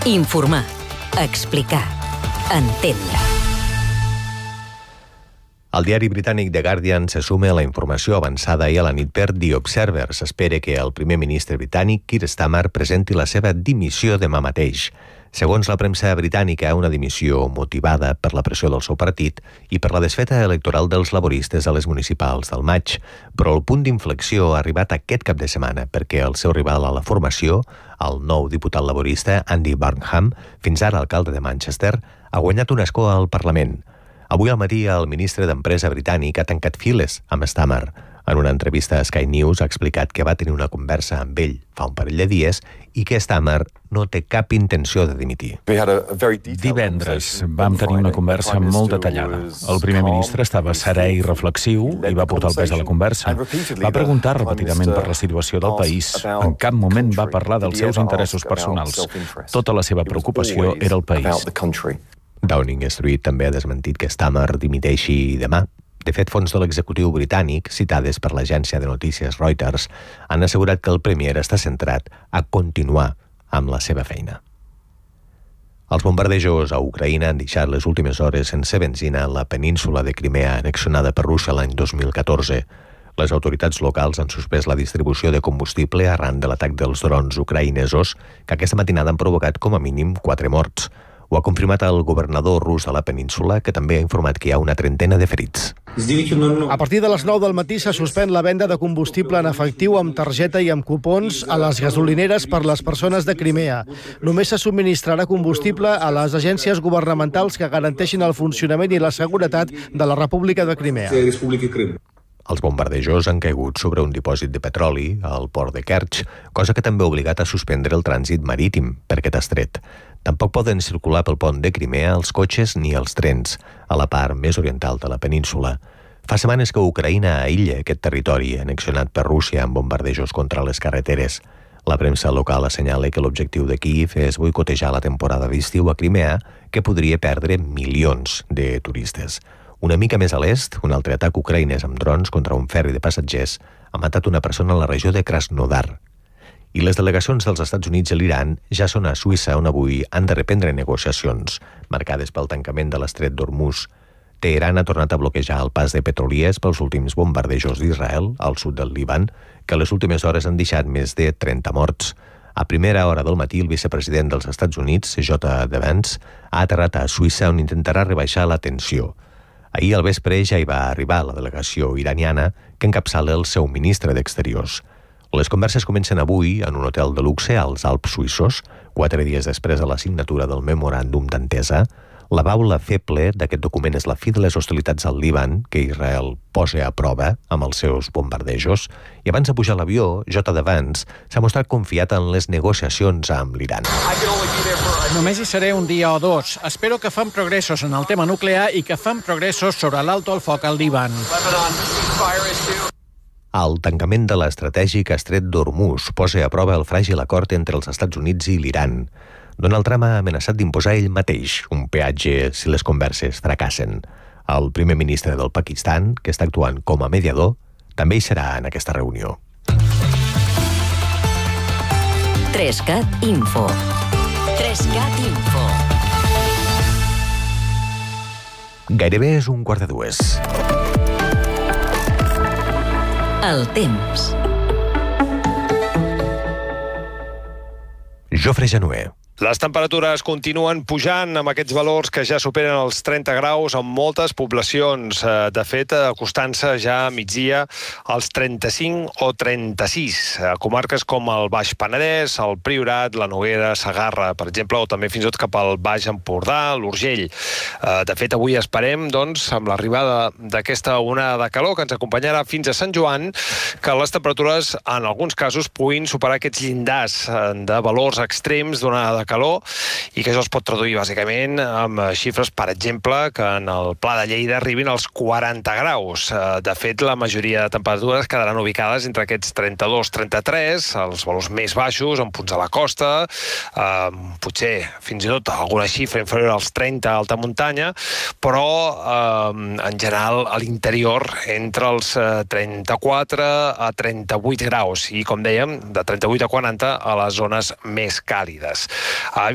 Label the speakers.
Speaker 1: Informar, explicar, entendre.
Speaker 2: El diari britànic The Guardian se suma a la informació avançada ahir a la nit per The Observer. S'espera que el primer ministre britànic, Keir Starmer, presenti la seva dimissió demà mateix. Segons la premsa britànica, una dimissió motivada per la pressió del seu partit i per la desfeta electoral dels laboristes a les municipals del maig. Però el punt d'inflexió ha arribat aquest cap de setmana perquè el seu rival a la formació, el nou diputat laborista Andy Burnham, fins ara alcalde de Manchester, ha guanyat un escó al Parlament. Avui al matí el ministre d'Empresa britànic ha tancat files amb Starmer. En una entrevista a Sky News ha explicat que va tenir una conversa amb ell fa un parell de dies i que Starmer no té cap intenció de dimitir.
Speaker 3: Divendres vam tenir una conversa molt detallada. El primer ministre estava serè i reflexiu i va portar el pes a la conversa. Va preguntar repetidament per la situació del país. En cap moment va parlar dels seus interessos personals. Tota la seva preocupació era el país.
Speaker 2: Downing Street també ha desmentit que Starmer dimiteixi demà. De fet, fonts de l'executiu britànic, citades per l'agència de notícies Reuters, han assegurat que el premier està centrat a continuar amb la seva feina. Els bombardejos a Ucraïna han deixat les últimes hores sense benzina a la península de Crimea annexionada per Rússia l'any 2014. Les autoritats locals han suspès la distribució de combustible arran de l'atac dels drons ucraïnesos que aquesta matinada han provocat com a mínim 4 morts. Ho ha confirmat el governador rus de la península, que també ha informat que hi ha una trentena de ferits.
Speaker 4: A partir de les 9 del matí se suspèn la venda de combustible en efectiu amb targeta i amb cupons a les gasolineres per les persones de Crimea. Només se subministrarà combustible a les agències governamentals que garanteixin el funcionament i la seguretat de la República de Crimea.
Speaker 2: Els bombardejos han caigut sobre un dipòsit de petroli al port de Kerch, cosa que també ha obligat a suspendre el trànsit marítim per aquest estret. Tampoc poden circular pel pont de Crimea els cotxes ni els trens, a la part més oriental de la península. Fa setmanes que Ucraïna aïlla aquest territori annexionat per Rússia amb bombardejos contra les carreteres. La premsa local assenyala que l'objectiu de Kíev és boicotejar la temporada d'estiu a Crimea, que podria perdre milions de turistes. Una mica més a l'est, un altre atac ucraïnès amb drons contra un ferri de passatgers ha matat una persona a la regió de Krasnodar. I les delegacions dels Estats Units i l'Iran ja són a Suïssa, on avui han de reprendre negociacions, marcades pel tancament de l'estret d'Hormuz. Teheran ha tornat a bloquejar el pas de petroliers pels últims bombardejos d'Israel, al sud del Líban, que a les últimes hores han deixat més de 30 morts. A primera hora del matí, el vicepresident dels Estats Units, J.D. Vance, ha aterrat a Suïssa, on intentarà rebaixar la tensió. Ahir al vespre ja hi va arribar la delegació iraniana, que encapçala el seu ministre d'Exteriors. Les converses comencen avui en un hotel de luxe als Alps suïssos, 4 dies després de la signatura del memoràndum d'entesa. La baula feble d'aquest document és la fi de les hostilitats al Líban, que Israel posa a prova amb els seus bombardejos, i abans de pujar a l'avió, J.D. Vance s'ha mostrat confiat en les negociacions amb l'Iran.
Speaker 5: Només hi seré un dia o dos. Espero que fan progressos en el tema nuclear i que fan progressos sobre l'alto al foc al Líban.
Speaker 2: El tancament de l'estratègic estret d'Hormuz posa a prova el fràgil acord entre els Estats Units i l'Iran. Donald Trump ha amenaçat d'imposar ell mateix un peatge si les converses fracassen. El primer ministre del Pakistan, que està actuant com a mediador, també hi serà en aquesta reunió.
Speaker 1: 3CAT Info. 3CAT Info.
Speaker 2: Gairebé és 1:45.
Speaker 1: El temps.
Speaker 2: Jofre Januer.
Speaker 6: Les temperatures continuen pujant amb aquests valors que ja superen els 30 graus en moltes poblacions. De fet, acostant-se ja a migdia als 35 o 36. Comarques com el Baix Penedès, el Priorat, la Noguera, Segarra, per exemple, o també fins i tot cap al Baix Empordà, l'Urgell. De fet, avui esperem, doncs, amb l'arribada d'aquesta onada de calor que ens acompanyarà fins a Sant Joan, que les temperatures, en alguns casos, puguin superar aquests llindars de valors extrems d'onada de calor i que això es pot traduir bàsicament amb xifres, per exemple, que en el Pla de Lleida arribin als 40 graus. De fet, la majoria de temperatures quedaran ubicades entre aquests 32-33, els valors més baixos, en punts de la costa, potser fins i tot alguna xifra inferior als 30 a alta muntanya, però en general a l'interior entre els 34 a 38 graus i, com dèiem, de 38 a 40 a les zones més càlides.